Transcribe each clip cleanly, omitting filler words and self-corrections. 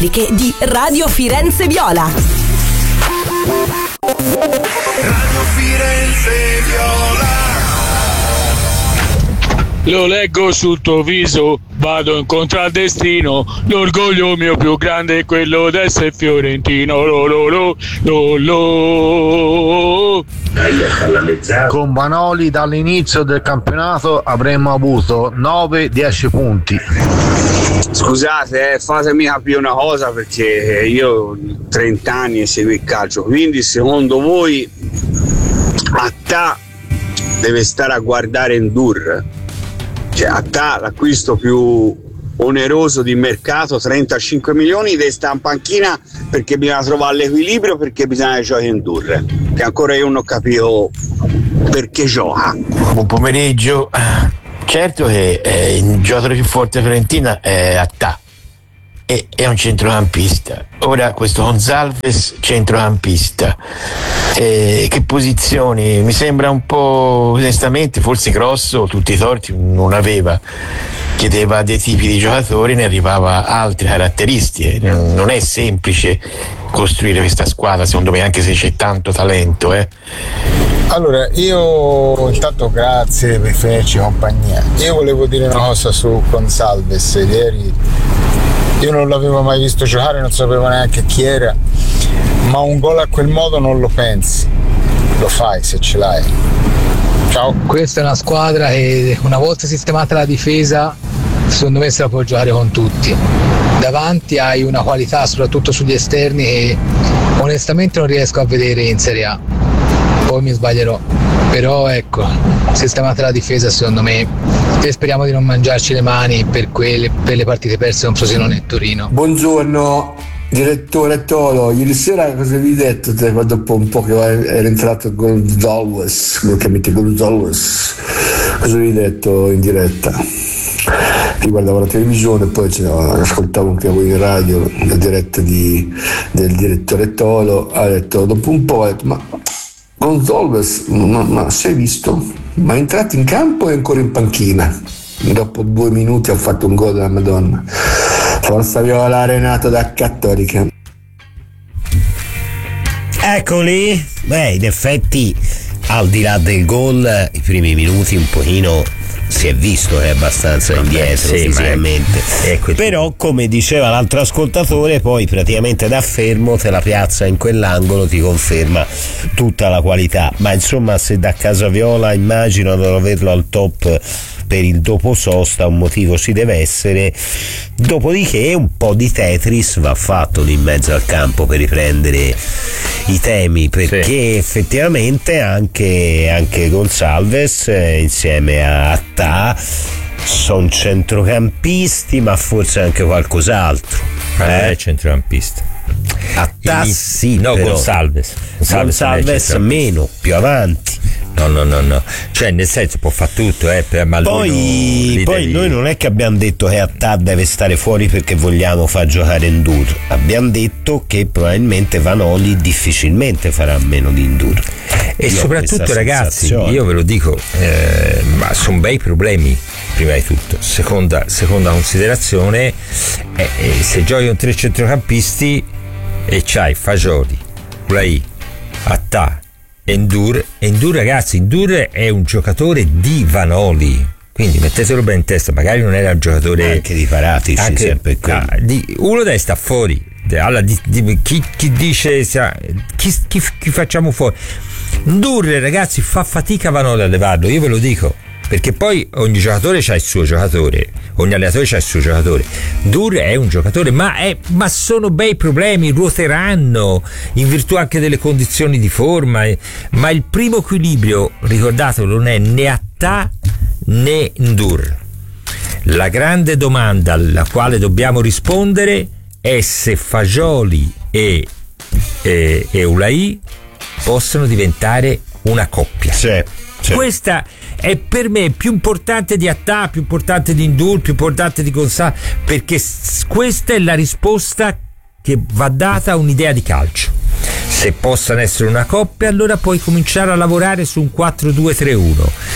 di Radio Firenze Viola. Radio Firenze Viola. Lo leggo sul tuo viso, vado incontro al destino, l'orgoglio mio più grande è quello d'essere fiorentino, Con Vanoli dall'inizio del campionato avremmo avuto 9-10 punti. Scusate, fatemi capire una cosa, perché io ho 30 anni e seguo il calcio, quindi secondo voi Attà deve stare a guardare Ndur? Cioè, Attà, l'acquisto più oneroso di mercato, 35 milioni, deve stare in panchina perché bisogna trovare l'equilibrio, perché bisogna giocare Ndur, che ancora io non ho capito perché gioca. Buon pomeriggio. Certo che il giocatore più forte Fiorentina è Attà, è un centrocampista. Ora questo Gonzalez centrocampista, che posizioni? Mi sembra un po', onestamente, forse Grosso tutti i torti non aveva, chiedeva dei tipi di giocatori, ne arrivava altre caratteristiche. Non è semplice costruire questa squadra, secondo me, anche se c'è tanto talento. Allora, io intanto grazie per farci compagnia. Io volevo dire una cosa su Gonzalez. Ieri io non l'avevo mai visto giocare, non sapevo neanche chi era, ma un gol a quel modo non lo pensi, lo fai se ce l'hai. Ciao. Questa è una squadra che, una volta sistemata la difesa, secondo me se la può giocare con tutti. Davanti hai una qualità, soprattutto sugli esterni, che onestamente non riesco a vedere in Serie A. Poi mi sbaglierò, però ecco, sistemata la difesa secondo me, e speriamo di non mangiarci le mani per le partite perse con Frosinone e Torino. Buongiorno direttore Tolo, ieri sera cosa vi ho detto te, dopo un po' che era entrato Gonzalez, come chiamate Gonzalez, cosa vi ho detto in diretta? Io guardavo la televisione, poi ascoltavo anche voi in radio la diretta del direttore Tolo, ha detto, dopo un po' ha detto, ma Gonzalez, ma sei visto? Ma è entrato in campo e ancora in panchina. Dopo 2 minuti ha fatto un gol della Madonna. Forza Viola, Renato da Cattolica. Eccoli. In effetti, al di là del gol, i primi minuti un pochino si è visto che è abbastanza indietro fisicamente, però come diceva l'altro ascoltatore, poi praticamente da fermo te la piazza in quell'angolo, ti conferma tutta la qualità. Ma insomma, se da Casa Viola immagino di averlo al top per il dopo sosta, un motivo ci deve essere. Dopodiché un po' di Tetris va fatto lì in mezzo al campo per riprendere i temi, perché effettivamente anche Gonzalez insieme a Attà sono centrocampisti, ma forse anche qualcos'altro. È centrocampista. Attà sì, no, però Gonzalez meno, più avanti. No, cioè nel senso può fare tutto, ma poi noi non è che abbiamo detto che Attà deve stare fuori perché vogliamo far giocare Ndur, abbiamo detto che probabilmente Vanoli difficilmente farà meno di Ndur, e soprattutto ragazzi, io ve lo dico, ma sono bei problemi. Prima di tutto, seconda considerazione, se giochi con 3 centrocampisti e c'hai Fagioli, Ulai, Attà e Ndur, ragazzi, Ndur è un giocatore di Vanoli, quindi mettetelo bene in testa, magari non era un giocatore anche di Paratici, sempre uno deve stare fuori. Allora, chi dice chi facciamo fuori? Ndur, ragazzi, fa fatica Vanoli a levarlo, io ve lo dico, perché poi ogni giocatore c'ha il suo giocatore, ogni allenatore c'ha il suo giocatore. Ndur è un giocatore, ma sono bei problemi, ruoteranno in virtù anche delle condizioni di forma, ma il primo equilibrio, ricordatelo, non è né Attà né Ndur. La grande domanda alla quale dobbiamo rispondere è se Fagioli e Ulai possono diventare una coppia. Questa è per me più importante di Attà, più importante di Ndur, più importante di Gonzalez, perché questa è la risposta che va data a un'idea di calcio. Se possano essere una coppia, allora puoi cominciare a lavorare su un 4-2-3-1.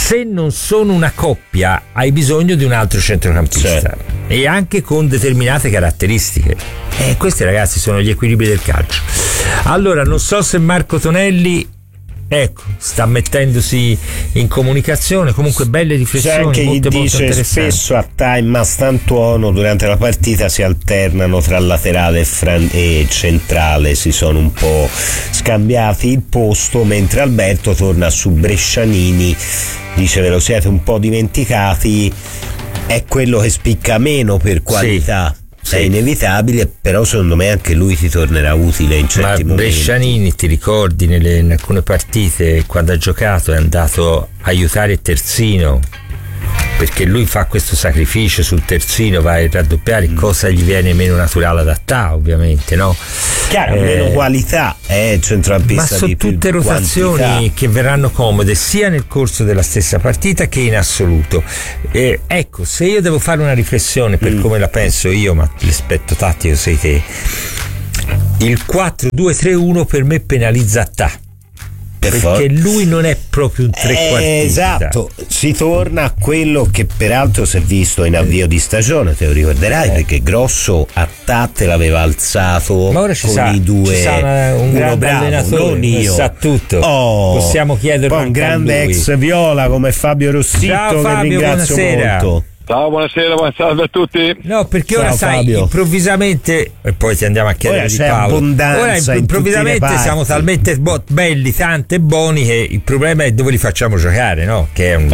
se non sono una coppia hai bisogno di un altro centrocampista, e anche con determinate caratteristiche, e questi ragazzi sono gli equilibri del calcio. Allora non so se Marco Tonelli sta mettendosi in comunicazione. Comunque belle riflessioni. C'è anche chi molto dice spesso Attà e Mastantuono durante la partita si alternano tra laterale e centrale, si sono un po' scambiati il posto, mentre Alberto torna su Brescianini, dice ve lo siete un po' dimenticati, è quello che spicca meno per qualità. È inevitabile, però secondo me anche lui ti tornerà utile in certi momenti. Brescianini, ti ricordi in alcune partite quando ha giocato è andato a aiutare il terzino, perché lui fa questo sacrificio sul terzino, va a raddoppiare, cosa gli viene meno naturale adattare, ovviamente, no? Chiaro, meno qualità, centrocampista, ma sono tutte rotazioni quantità che verranno comode sia nel corso della stessa partita che in assoluto. Ecco, se io devo fare una riflessione per come la penso io, ma l'aspetto tattico sei te, il 4-2-3-1 per me penalizza Attà, perché lui non è proprio un trequartista. Esatto, si torna a quello che peraltro si è visto in avvio di stagione, te lo ricorderai, perché Grosso Attà te l'aveva alzato, ma ora con i due, ci sa un grande bravo, allenatore, non io, sa tutto, possiamo chiederlo poi un grande ex Viola come Fabio Rossitto. Ciao Fabio, che ringrazio buonasera. molto. Ciao, buonasera, buon salve a tutti. No, perché Ciao, ora sai, Fabio. Improvvisamente, e poi ti andiamo a chiedere Ora di c'è Paolo. abbondanza Ora in improvvisamente tutte le siamo parti. talmente belli, tanti e buoni, che il problema è dove li facciamo giocare, no? Che è un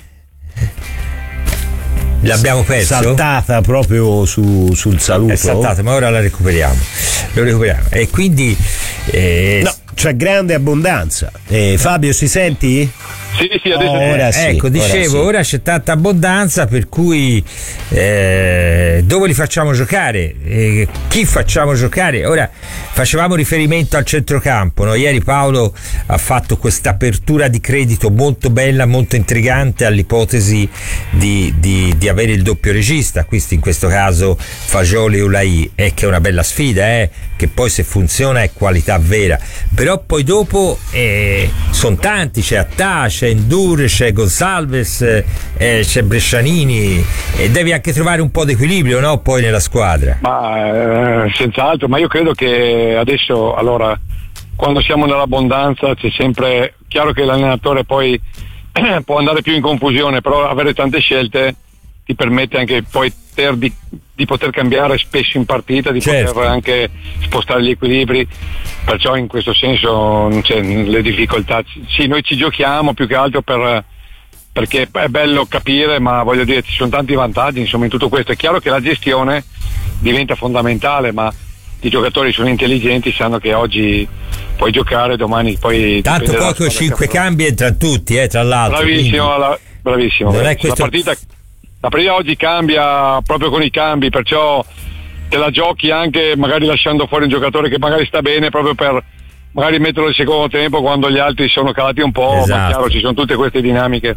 l'abbiamo perso? Saltata proprio sul saluto. È saltata, ma ora la recuperiamo. Lo recuperiamo. E quindi no, c'è grande abbondanza. Fabio, si senti? Sì, adesso ora sì. Ecco, dicevo, ora c'è tanta abbondanza, per cui dove li facciamo giocare? Chi facciamo giocare? Ora facevamo riferimento al centrocampo, no? Ieri Paolo ha fatto questa apertura di credito molto bella, molto intrigante all'ipotesi di avere il doppio regista, in questo caso Fagioli e Ulai, che è una bella sfida, che poi se funziona è qualità vera, però poi dopo sono tanti, c'è Attà, c'è Ndour, c'è Gonçalves, c'è Brescianini, e devi anche trovare un po' di equilibrio, no? Poi nella squadra. Ma senz'altro, ma io credo che adesso, allora, quando siamo nell'abbondanza c'è sempre, chiaro che l'allenatore poi può andare più in confusione, però avere tante scelte ti permette anche poi di poter cambiare spesso in partita, di poter anche spostare gli equilibri, perciò in questo senso non c'è le difficoltà. Sì, noi ci giochiamo più che altro perché è bello capire, ma voglio dire ci sono tanti vantaggi insomma in tutto questo. È chiaro che la gestione diventa fondamentale, ma i giocatori sono intelligenti, sanno che oggi puoi giocare, domani poi tanto poco 5 cambi entrano tutti, tra l'altro. Bravissimo. Non è questo... La partita oggi cambia proprio con i cambi, perciò te la giochi anche magari lasciando fuori un giocatore che magari sta bene, proprio per magari metterlo al secondo tempo quando gli altri sono calati un po', ma chiaro ci sono tutte queste dinamiche.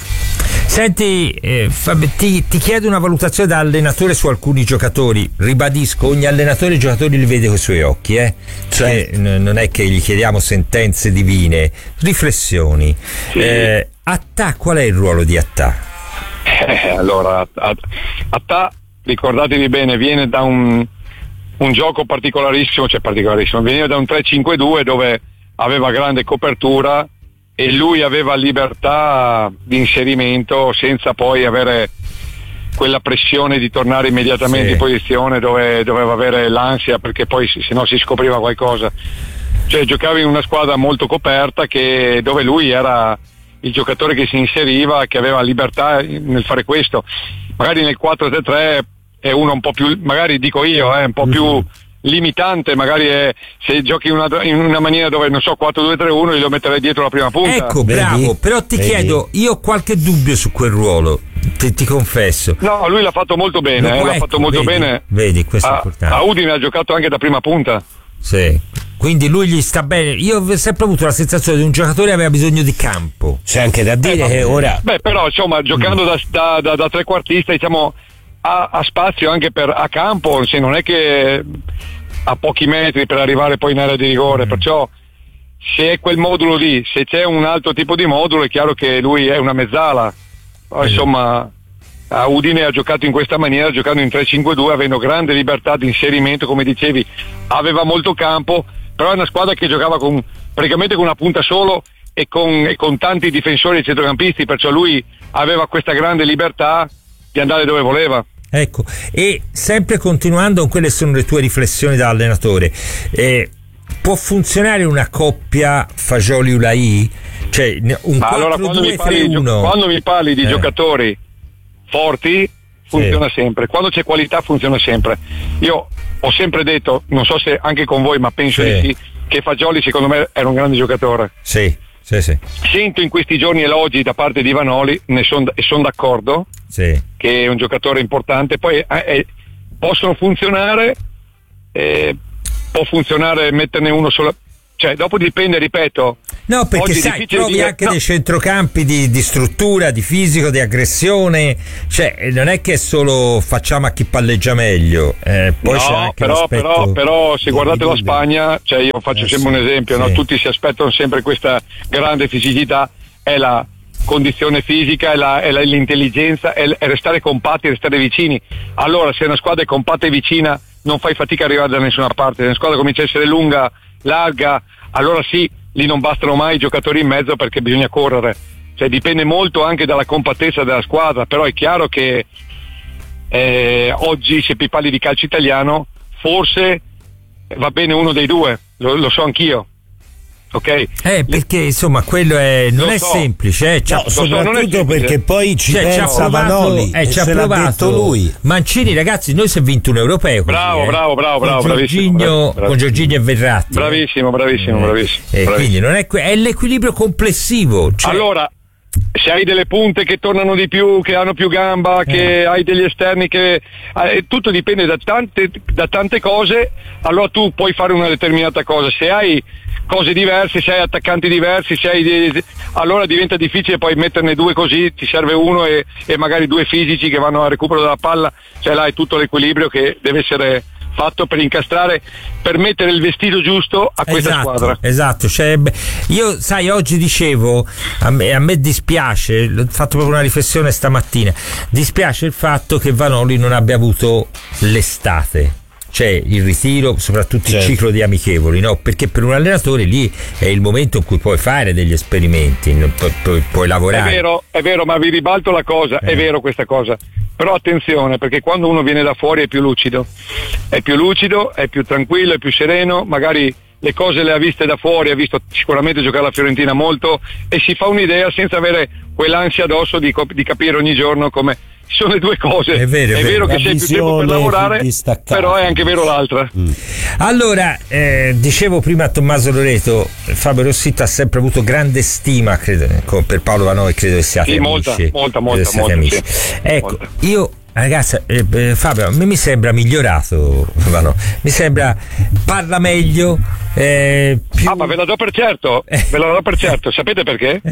Senti, ti chiedo una valutazione da allenatore su alcuni giocatori. Ribadisco, ogni allenatore i giocatori li vede con i suoi occhi, cioè non è che gli chiediamo sentenze divine, riflessioni. Attà, qual è il ruolo di Attà? Allora, Attà, ricordatevi bene, viene da un gioco particolarissimo, veniva da un 3-5-2 dove aveva grande copertura e lui aveva libertà di inserimento senza poi avere quella pressione di tornare immediatamente in posizione dove doveva avere l'ansia, perché poi se no si scopriva qualcosa. Cioè giocavi in una squadra molto coperta dove lui era il giocatore che si inseriva, che aveva libertà nel fare questo. Magari nel 4-3-3 è uno un po' più, magari dico io, un po' più limitante, magari se giochi in una maniera dove non so 4-2-3-1 glielo metterei dietro la prima punta. Ecco, bravo, però ti chiedo, io ho qualche dubbio su quel ruolo, ti confesso. No, lui l'ha fatto molto bene, l'ha fatto molto bene. Vedi, questo è importante. A Udine ha giocato anche da prima punta. Sì. Quindi lui gli sta bene. Io ho sempre avuto la sensazione di un giocatore che aveva bisogno di campo. C'è anche da dire che ora. Però insomma, giocando da trequartista, diciamo, ha spazio anche a campo, se non è che a pochi metri per arrivare poi in area di rigore, perciò se è quel modulo lì, se c'è un altro tipo di modulo è chiaro che lui è una mezzala. Insomma, a Udine ha giocato in questa maniera, giocando in 3-5-2, avendo grande libertà di inserimento, come dicevi, aveva molto campo, però è una squadra che giocava praticamente con una punta solo e con tanti difensori e centrocampisti, perciò lui aveva questa grande libertà di andare dove voleva. Ecco, e sempre continuando con quelle sono le tue riflessioni da allenatore, può funzionare una coppia Fagioli-Ulai? Cioè un 4-2-3-1? Quando mi parli di giocatori forti funziona sempre, quando c'è qualità funziona sempre. Io ho sempre detto, non so se anche con voi, ma penso di sì, che Fagioli secondo me era un grande giocatore. Sì. Sento in questi giorni elogi da parte di Vanoli, e sono d'accordo, che è un giocatore importante. Poi possono funzionare, può funzionare metterne uno solo, cioè dopo dipende, ripeto. No, perché sai, trovi anche dei centrocampi di struttura, di fisico, di aggressione, cioè non è che solo facciamo a chi palleggia meglio, poi c'è anche però se guardate la Spagna, cioè io faccio sempre un esempio, no? Tutti si aspettano sempre questa grande fisicità, è la condizione fisica, è l'intelligenza, è restare compatti, restare vicini. Allora se una squadra è compatta e vicina non fai fatica a arrivare da nessuna parte. Se una squadra comincia a essere lunga, larga, allora sì, lì non bastano mai i giocatori in mezzo perché bisogna correre, cioè dipende molto anche dalla compattezza della squadra. Però è chiaro che oggi, se parli di calcio italiano, forse va bene uno dei due, lo so anch'io, ok? Perché insomma quello non è semplice, soprattutto perché poi ci pensa Vanoli, ci ha provato lui. Mancini, ragazzi, noi si è vinto un europeo così, bravo, con Jorginho e Verratti, bravissimo. Quindi non è l'equilibrio complessivo, cioè. Allora, se hai delle punte che tornano di più, che hanno più gamba, che hai degli esterni che tutto dipende da tante cose, allora tu puoi fare una determinata cosa. Se hai cose diverse, se hai attaccanti diversi, allora diventa difficile poi metterne due così, ti serve uno e magari due fisici che vanno al recupero della palla, cioè là è tutto l'equilibrio che deve essere fatto per incastrare, per mettere il vestito giusto a questa squadra. Esatto, cioè, io sai, oggi dicevo, a me dispiace, ho fatto proprio una riflessione stamattina, dispiace il fatto che Vanoli non abbia avuto l'estate, cioè il ritiro, soprattutto il ciclo di amichevoli, no? Perché per un allenatore lì è il momento in cui puoi fare degli esperimenti, puoi lavorare. È vero, ma vi ribalto la cosa, è vero questa cosa, però attenzione, perché quando uno viene da fuori è più lucido, è più tranquillo, è più sereno, magari le cose le ha viste da fuori, ha visto sicuramente giocare la Fiorentina molto e si fa un'idea senza avere quell'ansia addosso di capire ogni giorno come sono le due cose. È vero che c'è più tempo per lavorare, però è anche vero l'altra. Allora, dicevo prima a Tommaso Loreto, Fabio Rossitto ha sempre avuto grande stima, credo, per Paolo Vanoli, credo che siate amici. Molta, amici. Sì. Ecco, io ragazza, Fabio, a me mi sembra migliorato, mi sembra parla meglio, ma ve la do per certo, sapete perché?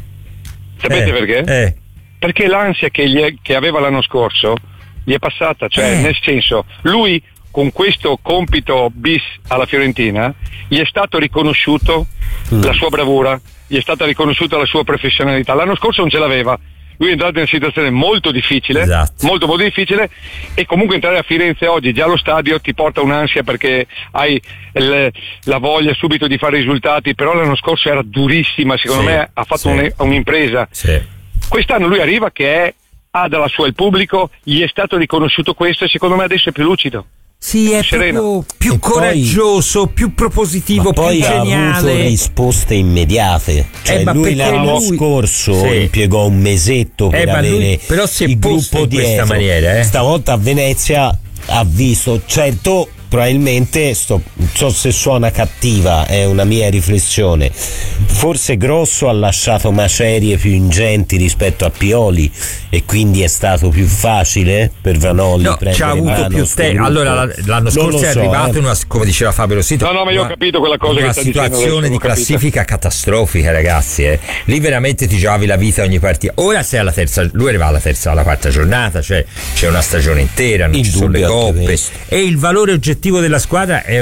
Perché? Perché l'ansia che aveva l'anno scorso gli è passata, cioè nel senso, lui con questo compito bis alla Fiorentina gli è stato riconosciuto la sua bravura, gli è stata riconosciuta la sua professionalità. L'anno scorso non ce l'aveva, lui è entrato in una situazione molto difficile, molto difficile, e comunque entrare a Firenze oggi già allo stadio ti porta un'ansia perché hai la voglia subito di fare risultati, però l'anno scorso era durissima, secondo me ha fatto un'impresa. Quest'anno lui arriva che ha dalla sua il pubblico, gli è stato riconosciuto questo e secondo me adesso è più lucido. Sì, è proprio più coraggioso, più propositivo, più geniale. Ha avuto risposte immediate. Cioè lui l'anno scorso impiegò un mesetto per avere però si è il gruppo in questa maniera. Stavolta a Venezia ha visto, certo, probabilmente non so se suona cattiva, è una mia riflessione, forse Grosso ha lasciato macerie più ingenti rispetto a Pioli e quindi è stato più facile per Vanoli prendere ci ha avuto più tempo. Allora l'anno scorso è arrivato in una, come diceva Fabio Rossitto, ma io ho capito quella cosa, una situazione di classifica catastrofica, ragazzi, lì veramente ti giocavi la vita ogni partita. Ora sei alla terza, lui arriva alla quarta giornata, cioè c'è una stagione intera, non ci sono le coppe e il valore oggettivo della squadra è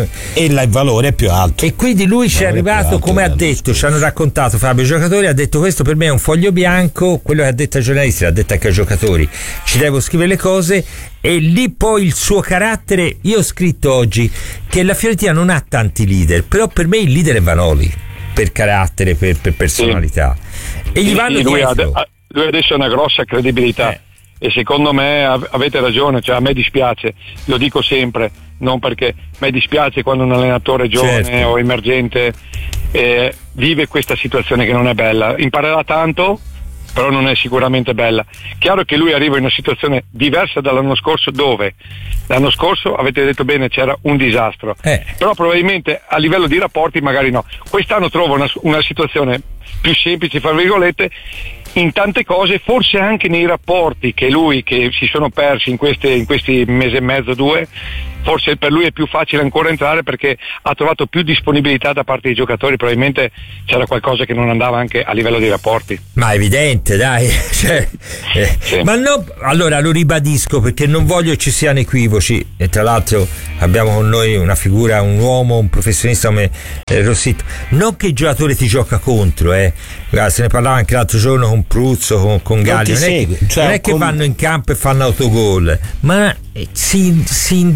e il valore è più alto. E quindi lui ci è arrivato, come ha detto, ci hanno raccontato Fabio, i giocatori, ha detto: questo per me è un foglio bianco, quello che ha detto ai giornalisti l'ha detto anche ai giocatori, ci devo scrivere le cose. E lì poi il suo carattere, io ho scritto oggi che la Fiorentina non ha tanti leader, però per me il leader è Vanoli, per carattere, per personalità, e gli vanno dietro. Lui adesso ha una grossa credibilità e secondo me avete ragione, cioè a me dispiace, lo dico sempre, non perché a me dispiace quando un allenatore giovane o emergente vive questa situazione che non è bella. Imparerà tanto, però non è sicuramente bella. Chiaro che lui arriva in una situazione diversa dall'anno scorso, dove l'anno scorso, avete detto bene, c'era un disastro, però probabilmente a livello di rapporti magari no. Quest'anno trovo una situazione più semplice, fra virgolette, in tante cose, forse anche nei rapporti che si sono persi in questi mesi e mezzo, 2, forse per lui è più facile ancora entrare perché ha trovato più disponibilità da parte dei giocatori, probabilmente c'era qualcosa che non andava anche a livello di rapporti. Ma è evidente, dai, cioè, sì. Ma no, allora lo ribadisco perché non voglio che ci siano equivoci, e tra l'altro abbiamo con noi una figura, un uomo, un professionista come Rossitto, non che il giocatore ti gioca contro, guarda, se ne parlava anche l'altro giorno con Pruzzo, con Galli, non è che vanno in campo e fanno autogol, ma si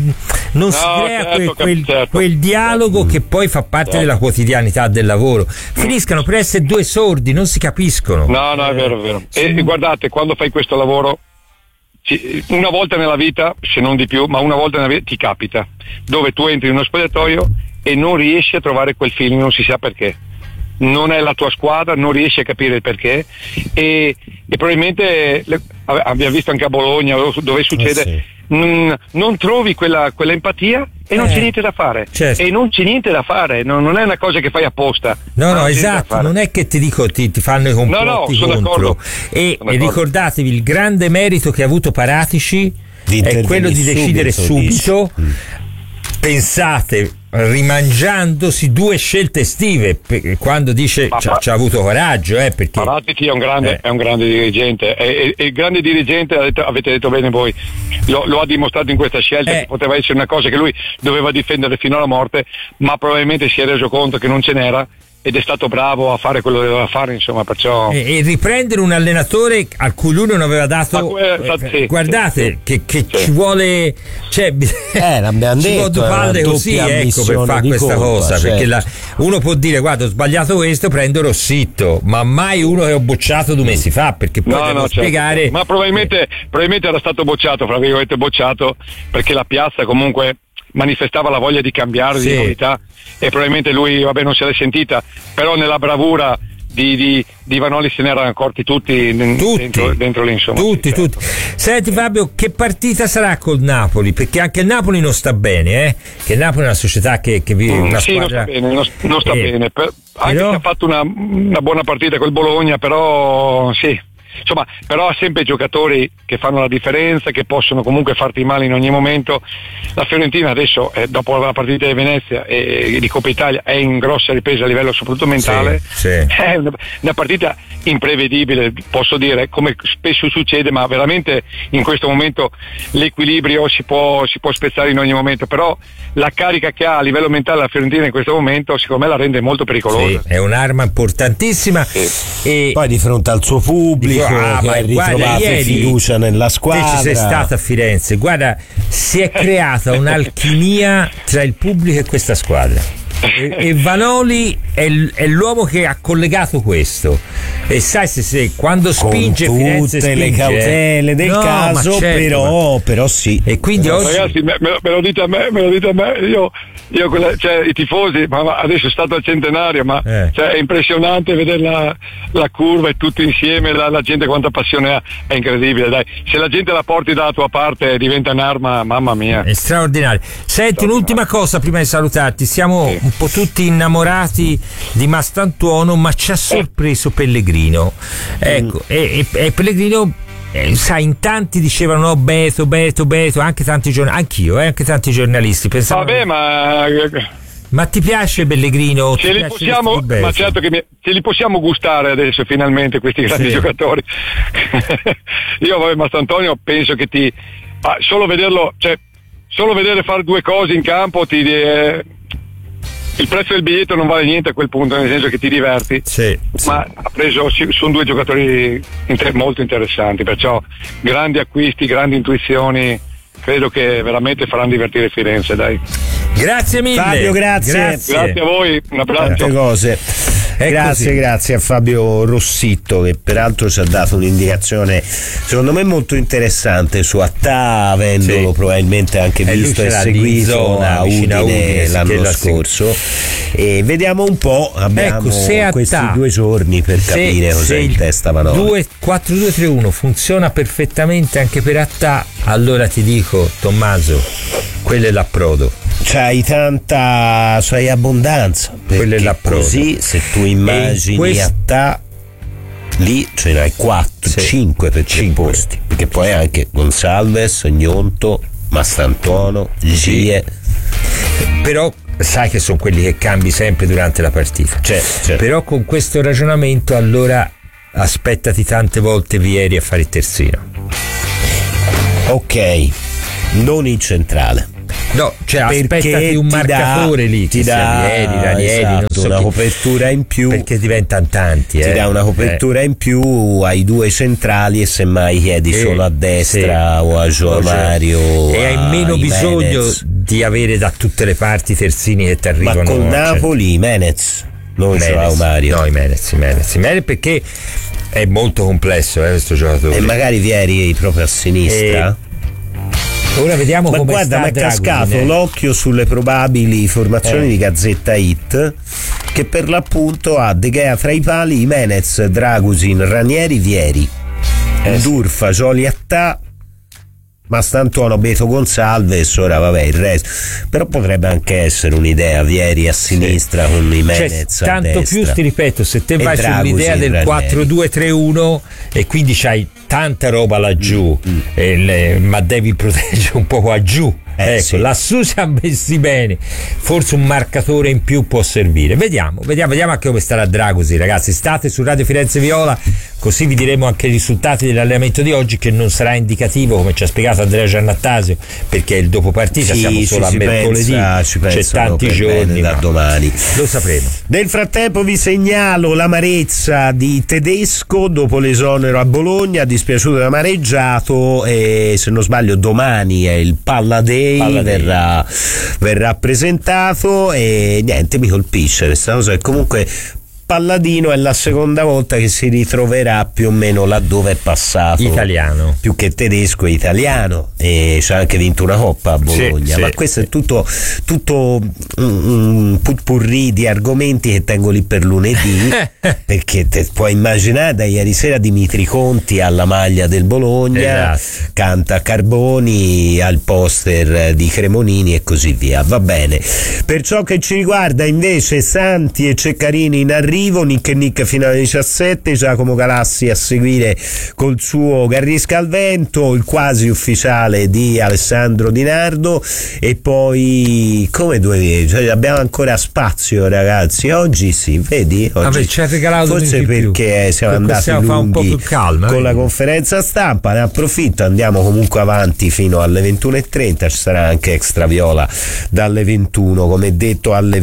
crea quel dialogo che poi fa parte della quotidianità del lavoro. Finiscano per essere due sordi, non si capiscono. No, è vero, è vero. E guardate, quando fai questo lavoro, una volta nella vita, se non di più, ma una volta nella vita ti capita, dove tu entri in uno spogliatoio e non riesci a trovare quel feeling, non si sa perché. Non è la tua squadra, non riesci a capire il perché e probabilmente abbiamo visto anche a Bologna dove succede, non trovi quella empatia e non c'è niente da fare, e non c'è niente da fare, non è una cosa che fai apposta. No, esatto, non è che ti dico ti fanno i complotti contro, e ricordatevi il grande merito che ha avuto Paratici è quello di decidere subito. Pensate, rimangiandosi 2 scelte estive, quando dice c'ha avuto coraggio, perché Paratici è un grande dirigente, e il grande dirigente, avete detto bene voi, lo ha dimostrato in questa scelta, che poteva essere una cosa che lui doveva difendere fino alla morte, ma probabilmente si è reso conto che non ce n'era ed è stato bravo a fare quello che doveva fare, insomma, perciò e riprendere un allenatore a cui lui non aveva dato guardate che ci vuole, l'abbiamo ci detto, vuole palle così, per fare questa cosa, perché uno può dire guarda ho sbagliato questo, prendo Rossitto, ma mai uno che ho bocciato 2 mesi fa, perché poi devo spiegare. Ma probabilmente era stato bocciato, fra virgolette bocciato, perché la piazza comunque manifestava la voglia di cambiare, di novità, e probabilmente lui non se l'è sentita, però nella bravura di Vanoli se ne erano accorti tutti dentro lì, insomma. Tutti. Senti Fabio, che partita sarà col Napoli? Perché anche il Napoli non sta bene, che il Napoli è una società che vive una squadra. Non sta bene. Anche se ha fatto una buona partita col Bologna, però insomma, però ha sempre giocatori che fanno la differenza, che possono comunque farti male in ogni momento. La Fiorentina adesso, dopo la partita di Venezia e di Coppa Italia, è in grossa ripresa a livello soprattutto mentale. È una partita imprevedibile, posso dire, come spesso succede, ma veramente in questo momento l'equilibrio si può spezzare in ogni momento, però la carica che ha a livello mentale la Fiorentina in questo momento secondo me la rende molto pericolosa. È un'arma importantissima, e poi di fronte al suo pubblico che ha ritrovato fiducia nella squadra. Te ci sei stata a Firenze, guarda, si è creata un'alchimia tra il pubblico e questa squadra. E Vanoli è l'uomo che ha collegato questo, e sai se quando spinge con tutte Firenze spinge, le cautele del caso, però sì, e quindi oggi ragazzi me lo dite a me, io i tifosi, ma adesso è stato al centenario, ma è impressionante vedere la curva e tutti insieme, la gente quanta passione ha, è incredibile, dai, se la gente la porti dalla tua parte diventa un'arma, mamma mia, è straordinario. Senti, un'ultima cosa prima di salutarti, siamo un po' tutti innamorati di Mastantuono, ma ci ha sorpreso Pellegrino, ecco, e Pellegrino, sai, in tanti dicevano Beto, anche tanti giornalisti, anche tanti giornalisti pensavano. Ma ti piace Pellegrino? Ma certo che ce li possiamo gustare adesso finalmente questi grandi giocatori. Io Mastantuono penso che solo vederlo, solo vedere fare 2 cose in campo il prezzo del biglietto non vale niente a quel punto, nel senso che ti diverti, ma ha preso, sono due giocatori molto interessanti, perciò grandi acquisti, grandi intuizioni, credo che veramente faranno divertire Firenze, dai. Grazie mille Fabio, grazie a voi, un abbraccio. Tante cose. Grazie a Fabio Rossitto, che peraltro ci ha dato un'indicazione secondo me molto interessante su Attà, avendolo probabilmente anche visto e seguito a Udine l'anno scorso, e vediamo un po', abbiamo questi 2 giorni per capire cos'è in testa Vanoli. 4-2-3-1 funziona perfettamente anche per Attà, allora ti dico, Tommaso, quello è l'approdo. C'hai abbondanza, quello è l'approdo. Così se tu immagini Attà, lì ce n'hai 5 per 5 posti, perché poi anche Gonçalves, Gnonto, Mastantuono, Gie. Però sai che sono quelli che cambi sempre durante la partita. Certo. Però con questo ragionamento allora aspettati tante volte Vieri a fare il terzino. Ok, non in centrale. No, cioè aspettati un marcatore lì, ti dà Ranieri, non so una copertura in più, perché diventano tanti. Ti dà una copertura in più ai 2 centrali, e semmai chiedi solo a destra o a João Mario, e hai meno bisogno di avere da tutte le parti terzini che ti arrivano. Ma con Napoli Menez, non João Mario. No, i Menez, perché è molto complesso questo giocatore. E magari Vieri proprio a sinistra. Ora vediamo come guarda, mi è cascato l'occhio sulle probabili formazioni di Gazzetta Hit, che per l'appunto ha De Gea tra i pali, Jimenez, Dragusin, Ranieri, Vieri, Ndurfa, Joli, Attà, Mastantuono, Beto, Gonçalves. Ora vabbè, il resto però potrebbe anche essere un'idea, Vieri a sinistra con Jimenez a tanto destra. Più ti ripeto, se te vai Dragusin, sull'idea del 4-2-3-1 e quindi c'hai tanta roba laggiù, ma devi proteggere un po' qua giù. Lassù ci ha messi bene, forse un marcatore in più può servire. Vediamo anche come starà Dragusin, ragazzi. State su Radio Firenze Viola, così vi diremo anche i risultati dell'allenamento di oggi, che non sarà indicativo, come ci ha spiegato Andrea Giannattasio, perché è il dopo partita, siamo solo a mercoledì, c'è tanti giorni da domani lo sapremo. Nel frattempo vi segnalo l'amarezza di Tedesco dopo l'esonero a Bologna, dispiaciuto e amareggiato, e se non sbaglio domani è il Palla Day. Verrà presentato, e niente, mi colpisce questa cosa, e comunque Palladino è la seconda volta che si ritroverà più o meno laddove è passato, italiano, più che tedesco, italiano, e c'ha anche vinto una coppa a Bologna. Ma questo è tutto un putpurri di argomenti che tengo lì per lunedì perché puoi immaginare, da ieri sera Dimitri Conti alla maglia del Bologna, canta Carboni al poster di Cremonini e così via. Va bene. Per ciò che ci riguarda invece, Santi e Ceccarini in arrivo, Nick fino alle 17, Giacomo Galassi a seguire col suo Garrisca al vento, il quasi ufficiale di Alessandro Di Nardo, e poi come abbiamo ancora spazio, ragazzi, oggi sì, vedi? Oggi ci ha regalato forse perché siamo andati lunghi un po' più calma, con la conferenza stampa, ne approfitto, andiamo comunque avanti fino alle 21:30, ci sarà anche Extra Viola dalle 21, come detto alle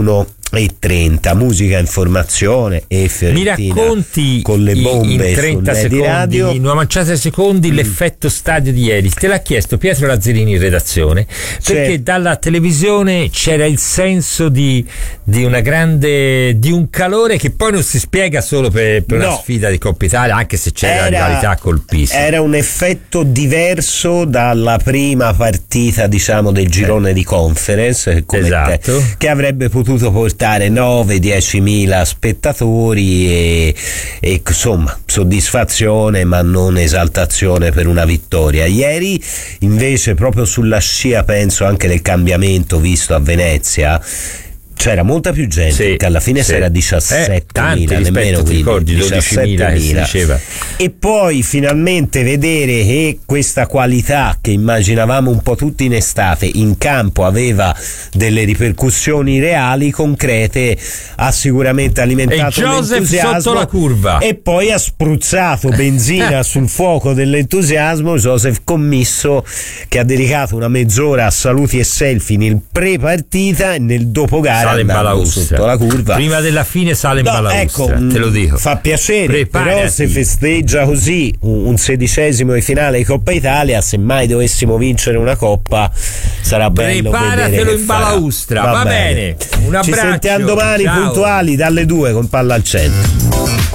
21:30, musica, informazione e Fiorentina. Mi racconti con le bombe in 30 secondi, radio. in una manciata di secondi, l'effetto stadio di ieri. Te l'ha chiesto Pietro Lazzarini in redazione, perché dalla televisione c'era il senso di una grande, di un calore che poi non si spiega solo per una sfida di Coppa Italia, anche se c'era rivalità col Pisa. Era un effetto diverso dalla prima partita, diciamo, del girone di Conference, che avrebbe potuto portare 9-10.000 spettatori e insomma soddisfazione ma non esaltazione per una vittoria. Ieri invece, proprio sulla scia penso anche del cambiamento visto a Venezia, c'era molta più gente, che alla fine c'era 17.000, nemmeno, quindi 17.000. E poi finalmente vedere che questa qualità che immaginavamo un po' tutti in estate in campo aveva delle ripercussioni reali, concrete, ha sicuramente alimentato l'entusiasmo sotto la curva, e poi ha spruzzato benzina sul fuoco dell'entusiasmo Joseph Commisso, che ha dedicato una mezz'ora a saluti e selfie nel pre-partita, e nel dopogara sale in balaustra sotto la curva. Prima della fine sale in balaustra, ecco, te lo dico. Fa piacere, Preparati. però se festeggia così un 16esimo di finale di Coppa Italia, se mai dovessimo vincere una Coppa sarà bello preparatelo vedere che in balaustra. Va bene. Un abbraccio. Ci sentiamo domani Ciao. puntuali dalle 2 con Palla al Centro.